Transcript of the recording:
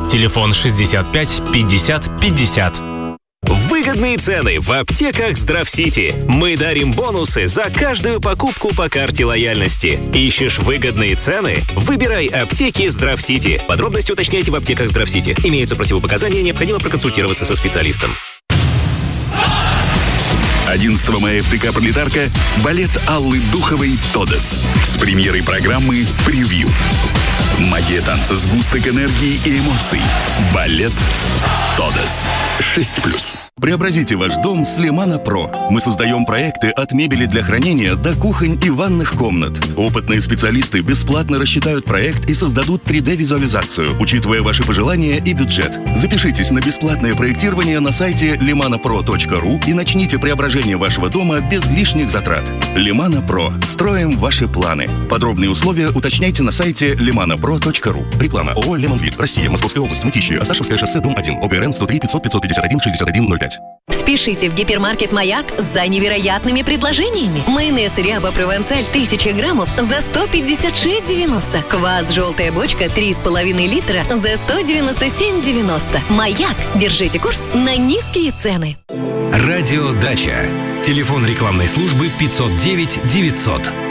Телефон 65 50 50. Выгодные цены в аптеках Здравсити. Мы дарим бонусы за каждую покупку по карте лояльности. Ищешь выгодные цены? Выбирай аптеки Здравсити. Подробности уточняйте в аптеках Здравсити. Имеются противопоказания, необходимо проконсультироваться со специалистом. 11 мая в ТК «Пролетарка» балет Аллы Духовой «Тодес» с премьерой программы «Превью». Магия танца, сгусток энергии и эмоций. Балет «Тодес». 6+. Преобразите ваш дом с Лемана Про. Мы создаем проекты от мебели для хранения до кухонь и ванных комнат. Опытные специалисты бесплатно рассчитают проект и создадут 3D-визуализацию, учитывая ваши пожелания и бюджет. Запишитесь на бесплатное проектирование на сайте lemanapro.ru и начните преображение вашего дома без лишних затрат. Лемана Про. Строим ваши планы. Подробные условия уточняйте на сайте lemanapro.ru. Реклама. ООО «Лемонвид». Россия. Московская область. Мытищи. Осташевское шоссе, дом 1. ОГРН 103 500 551 61 05. Спешите в гипермаркет «Маяк» за невероятными предложениями. Майонез Ряба Провансаль 1000 граммов за 156,90. Квас «Желтая бочка» 3,5 литра за 197,90. «Маяк». Держите курс на низкие цены. Радио «Дача». Телефон рекламной службы 509 900.